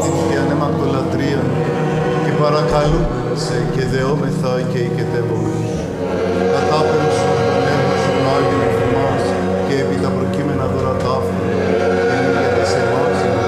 αγάπην και ανέμακτο λατρείαν και παρακαλούμεν σε και δεόμεθα και οικετεύομεν. Κατάπεμψον